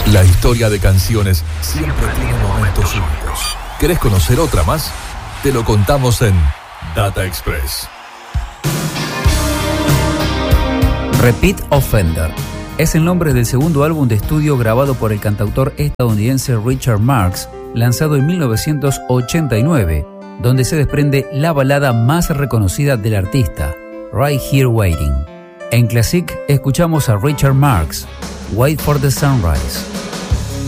La historia de canciones siempre tiene momentos únicos. ¿Querés conocer otra más? Te lo contamos en Data Express. Repeat Offender es el nombre del segundo álbum de estudio grabado por el cantautor estadounidense Richard Marx, lanzado en 1989, donde se desprende la balada más reconocida del artista, Right Here Waiting. En Classic escuchamos a Richard Marx, Wait for the Sunrise.